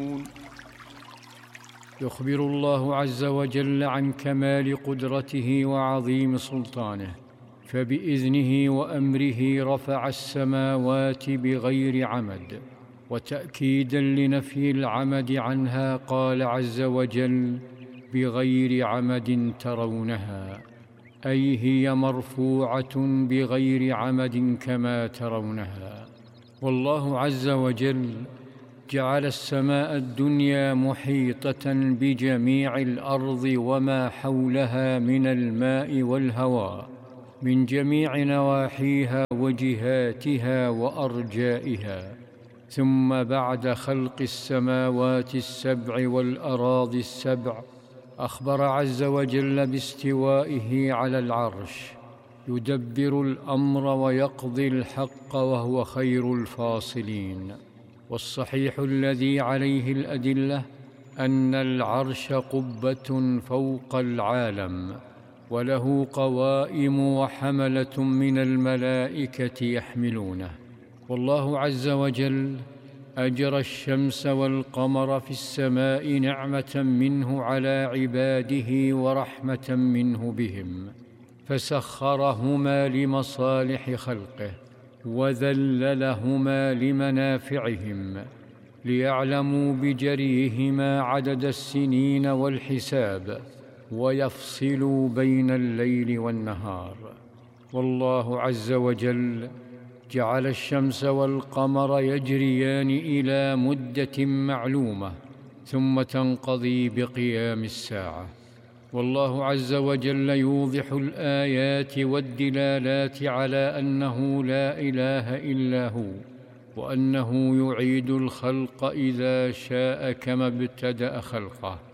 يخبر الله عز وجل عن كمال قدرته وعظيم سلطانه، فبإذنه وأمره رفع السماوات بغير عمد، وتأكيداً لنفي العمد عنها قال عز وجل: بغير عمد ترونها، أي هي مرفوعة بغير عمد كما ترونها. والله عز وجل جعل السماء الدنيا محيطة بجميع الأرض وما حولها من الماء والهواء من جميع نواحيها وجهاتها وأرجائها. ثم بعد خلق السماوات السبع والأراضي السبع أخبر عز وجل باستوائه على العرش، يدبر الأمر ويقضي الحق وهو خير الفاصلين. والصحيح الذي عليه الأدلة أن العرش قبة فوق العالم، وله قوائم وحملة من الملائكة يحملونه. والله عز وجل أجرى الشمس والقمر في السماء نعمة منه على عباده ورحمة منه بهم، فسخرهما لمصالح خلقه وذللهما لمنافعهم، ليعلموا بجريهما عدد السنين والحساب، ويفصلوا بين الليل والنهار. والله عز وجل جعل الشمس والقمر يجريان إلى مدة معلومة ثم تنقضي بقيام الساعة. والله عز وجل يوضح الآيات والدلالات على أنه لا إله إلا هو، وأنه يعيد الخلق إذا شاء كما ابتدأ خلقه.